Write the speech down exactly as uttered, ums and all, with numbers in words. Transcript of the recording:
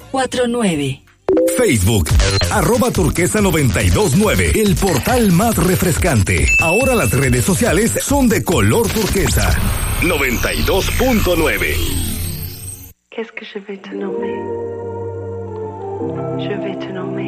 cuatro nueve. Facebook, arroba turquesa noventa y dos nueve, el portal más refrescante. Ahora las redes sociales son de color turquesa. noventa y dos punto nueve. Qu'est-ce que je vais te nommer? Je vais te nommer